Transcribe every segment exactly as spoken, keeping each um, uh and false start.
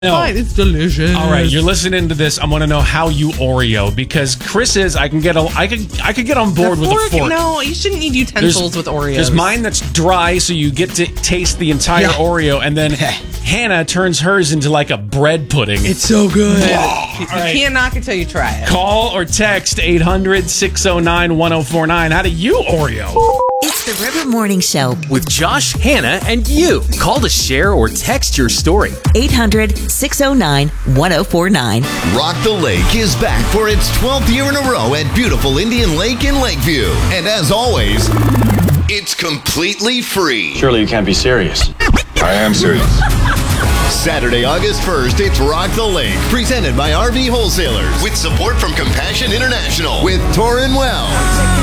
No. Fine, it's delicious. All right, you're listening to this. I want to know how you Oreo because Chris is. I can get a. I could. I could get on board The with fork? a fork. No, you shouldn't need utensils with Oreos. There's mine that's dry, so you get to taste the entire Yeah. Oreo, and then Hannah turns hers into like a bread pudding. It's so good. You, you right. can't knock it till you try it. Call or text eight hundred, six oh nine, one oh four nine. How do you Oreo? It's the River Morning Show. With Josh, Hannah, and you. Call to share or text your story. eight hundred, six oh nine, one oh four nine. Rock the Lake is back for its twelfth year in a row at beautiful Indian Lake in Lakeview. And as always, it's completely free. Surely you can't be serious. I am serious. Saturday, August first, it's Rock the Lake, presented by R V Wholesalers, with support from Compassion International, with Torrin Wells,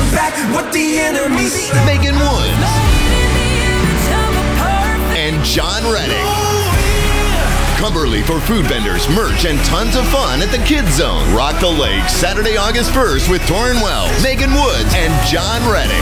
Megan Woods, and John Reddick. Cumberly for food vendors, merch, and tons of fun at the Kids Zone. Rock the Lake, Saturday, August first, with Torrin Wells, Megan Woods, and John Reddick.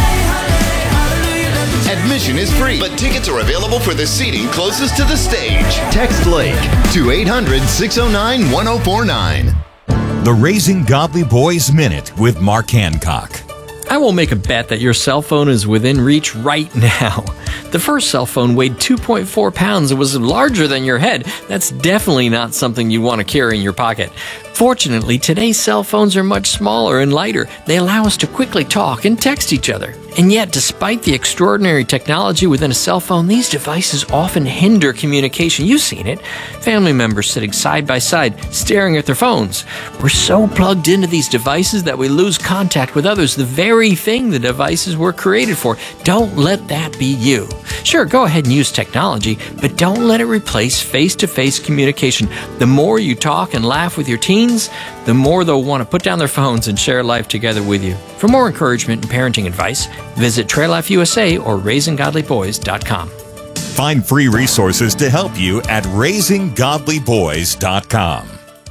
Admission is free, but tickets are available for the seating closest to the stage. Text Lake to eight hundred, six oh nine, one oh four nine. The Raising Godly Boys Minute with Mark Hancock. I will make a bet that your cell phone is within reach right now. The first cell phone weighed two point four pounds and was larger than your head. That's definitely not something you want to carry in your pocket. Fortunately, today's cell phones are much smaller and lighter. They allow us to quickly talk and text each other. And yet, despite the extraordinary technology within a cell phone, these devices often hinder communication. You've seen it. Family members sitting side by side, staring at their phones. We're so plugged into these devices that we lose contact with others, the very thing the devices were created for. Don't let that be you. Sure, go ahead and use technology, but don't let it replace face-to-face communication. The more you talk and laugh with your teens, the more they'll want to put down their phones and share life together with you. For more encouragement and parenting advice, visit Trail Life U S A or raising godly boys dot com. Find free resources to help you at raising godly boys dot com.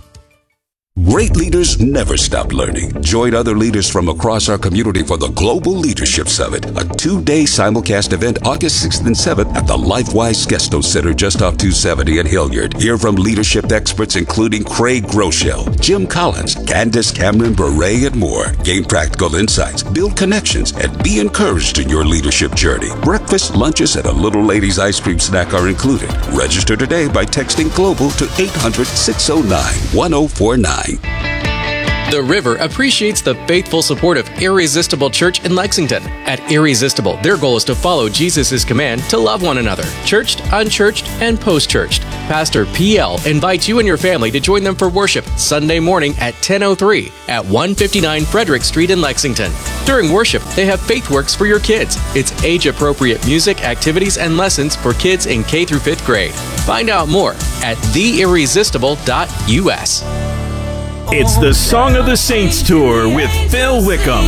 Great leaders never stop learning. Join other leaders from across our community for the Global Leadership Summit, a two-day simulcast event August sixth and seventh at the LifeWise Skesto Center just off two seventy in Hilliard. Hear from leadership experts including Craig Groeschel, Jim Collins, Candace Cameron Bure, and more. Gain practical insights, build connections, and be encouraged in your leadership journey. Breakfast, lunches, and a Little Lady's ice cream snack are included. Register today by texting GLOBAL to eight hundred, six oh nine, one oh four nine. The River appreciates the faithful support of Irresistible Church in Lexington. At Irresistible, their goal is to follow Jesus' command to love one another, churched, unchurched, and post-churched. Pastor P L invites you and your family to join them for worship Sunday morning at ten oh three at one fifty-nine Frederick Street in Lexington. During worship, they have FaithWorks for your kids. It's age-appropriate music, activities, and lessons for kids in K through fifth grade. Find out more at the irresistible dot U S. It's the Song of the Saints Tour with Phil Wickham.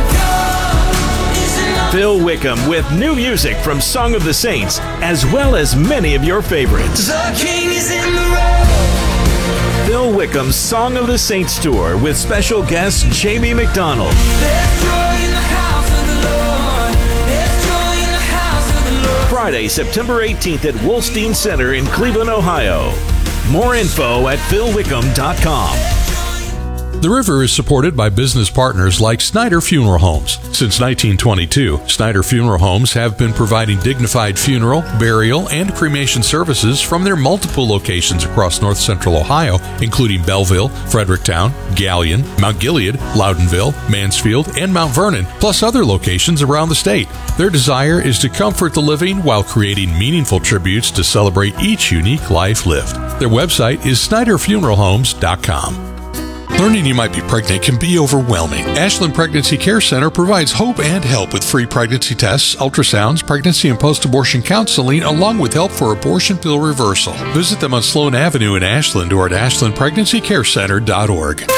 Phil Wickham with new music from Song of the Saints, as well as many of your favorites. The King is in the road. Phil Wickham's Song of the Saints Tour with special guest Jamie McDonald. There's joy in the house of the Lord. There's joy in the house of the Lord. Friday, September eighteenth at Wolstein Center in Cleveland, Ohio. More info at phil wickham dot com. The River is supported by business partners like Snyder Funeral Homes. Since nineteen twenty-two, Snyder Funeral Homes have been providing dignified funeral, burial, and cremation services from their multiple locations across north central Ohio, including Belleville, Fredericktown, Galion, Mount Gilead, Loudonville, Mansfield, and Mount Vernon, plus other locations around the state. Their desire is to comfort the living while creating meaningful tributes to celebrate each unique life lived. Their website is snyder funeral homes dot com. Learning you might be pregnant can be overwhelming. Ashland Pregnancy Care Center provides hope and help with free pregnancy tests, ultrasounds, pregnancy and post-abortion counseling, along with help for abortion pill reversal. Visit them on Sloan Avenue in Ashland or at ashland pregnancy care center dot org. The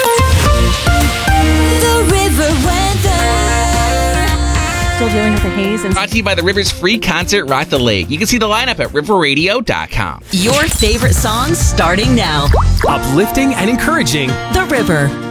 River Weather. Still dealing with the haze. And brought to you by the River's free concert, Rock the Lake. You can see the lineup at river radio dot com. Your favorite songs starting now. Uplifting and encouraging. The River.